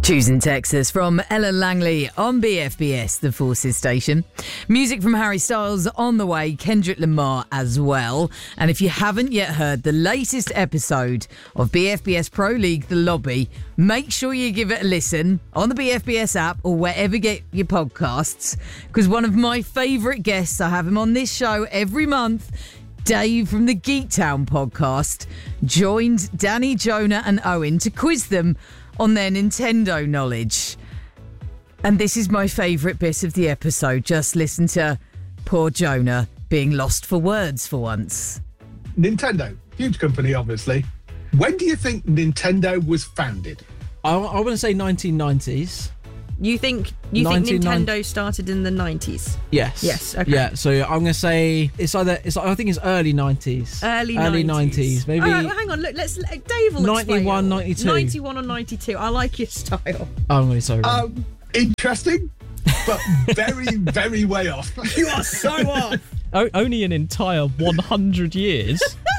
Choosing Texas from Ellen Langley on BFBS, the Forces station. Music from Harry Styles on the way, Kendrick Lamar as well. And if you haven't yet heard the latest episode of BFBS Pro League The Lobby, make sure you give it a listen on the BFBS app or wherever you get your podcasts, because one of my favourite guests, I have him on this show every month, Dave from the Geek Town podcast, joined Danny, Jonah and Owen to quiz them on their Nintendo knowledge. And this is my favourite bit of the episode. Just listen to poor Jonah being lost for words for once. Nintendo, huge company, obviously. When do you think Nintendo was founded? I want to say 1990s. You think Nintendo started in the 90s? Yes. Yes. Okay. Yeah. So I'm going to say I think it's early 90s. Early 90s. Maybe. All right, well, hang on. Look, Dave will 91, explain. 92. 91 or 92. I like your style. Oh, I'm really sorry. Interesting, but very, very way off. You are so off. Only an entire 100 years.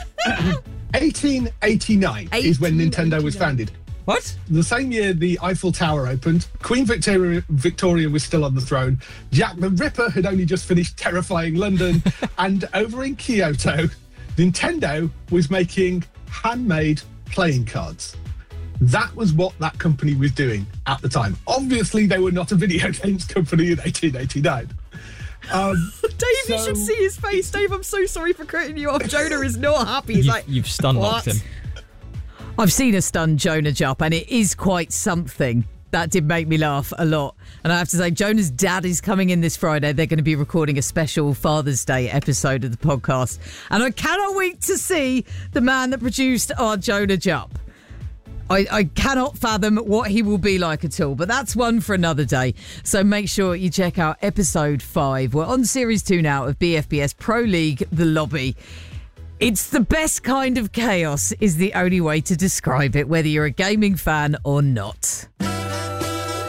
1889 is when Nintendo was founded. What? The same year the Eiffel Tower opened, Queen Victoria was still on the throne, Jack the Ripper had only just finished terrifying London, and over in Kyoto, Nintendo was making handmade playing cards. That was what that company was doing at the time. Obviously, they were not a video games company in 1889. Dave, you should see his face. Dave, I'm so sorry for cutting you off. Jonah is not happy. He's You've stun-locked him. I've seen a stunned Jonah jump, and it is quite something. That did make me laugh a lot. And I have to say, Jonah's dad is coming in this Friday. They're going to be recording a special Father's Day episode of the podcast. And I cannot wait to see the man that produced our Jonah jump. I cannot fathom what he will be like at all, but that's one for another day. So make sure you check out episode 5. We're on series 2 now of BFBS Pro League The Lobby. It's the best kind of chaos is the only way to describe it, whether you're a gaming fan or not.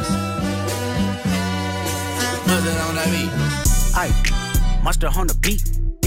Monster on the beat.